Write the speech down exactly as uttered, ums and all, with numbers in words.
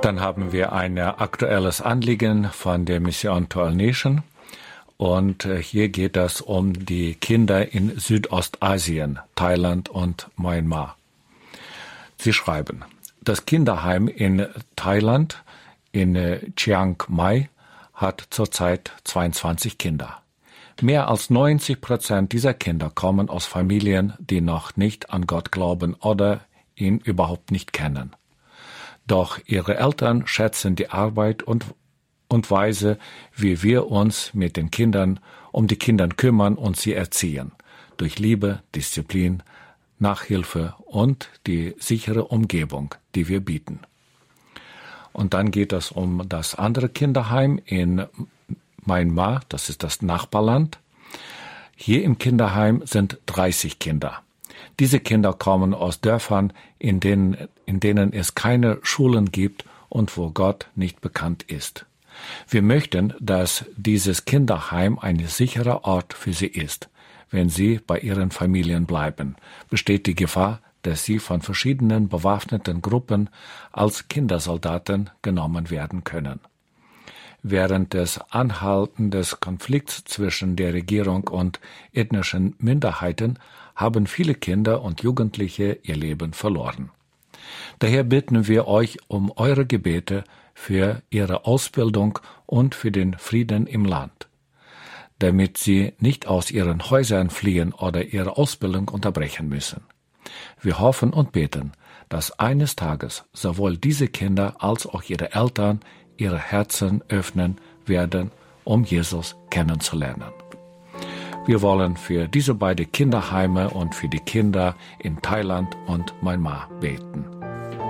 Dann haben wir ein aktuelles Anliegen von der Mission to All Nation. Und hier geht es um die Kinder in Südostasien, Thailand und Myanmar. Sie schreiben, das Kinderheim in Thailand, in Chiang Mai, hat zurzeit zweiundzwanzig Kinder. Mehr als neunzig Prozent dieser Kinder kommen aus Familien, die noch nicht an Gott glauben oder ihn überhaupt nicht kennen. Doch ihre Eltern schätzen die Arbeit und, und Weise, wie wir uns mit den Kindern um die Kinder kümmern und sie erziehen, durch Liebe, Disziplin, Nachhilfe und die sichere Umgebung, die wir bieten. Und dann geht es um das andere Kinderheim in Myanmar, das ist das Nachbarland. Hier im Kinderheim sind dreißig Kinder. Diese Kinder kommen aus Dörfern, in denen, in denen es keine Schulen gibt und wo Gott nicht bekannt ist. Wir möchten, dass dieses Kinderheim ein sicherer Ort für sie ist. Wenn sie bei ihren Familien bleiben, besteht die Gefahr, dass sie von verschiedenen bewaffneten Gruppen als Kindersoldaten genommen werden können. Während des anhaltenden Konflikts zwischen der Regierung und ethnischen Minderheiten haben viele Kinder und Jugendliche ihr Leben verloren. Daher bitten wir euch um eure Gebete für ihre Ausbildung und für den Frieden im Land, damit sie nicht aus ihren Häusern fliehen oder ihre Ausbildung unterbrechen müssen. Wir hoffen und beten, dass eines Tages sowohl diese Kinder als auch ihre Eltern ihre Herzen öffnen werden, um Jesus kennenzulernen. Wir wollen für diese beiden Kinderheime und für die Kinder in Thailand und Myanmar beten.